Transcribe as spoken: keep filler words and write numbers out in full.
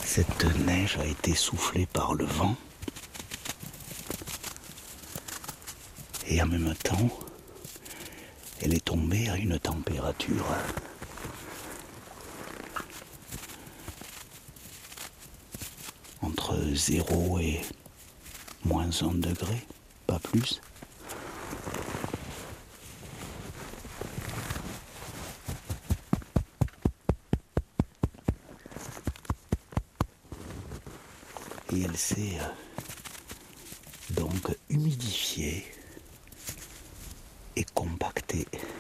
Cette neige a été soufflée par le vent et en même temps, elle est tombée à une température entre zéro et moins un degré, pas plus. Et elle s'est donc humidifiée et compactée.